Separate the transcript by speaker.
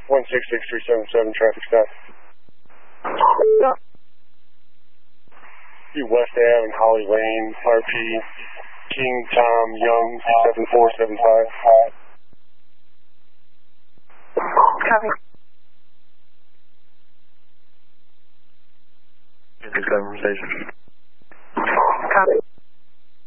Speaker 1: 166377, traffic stop. West Ave and Holly Lane, RP, King Tom Young, 7475.
Speaker 2: Copy.
Speaker 1: Good conversation.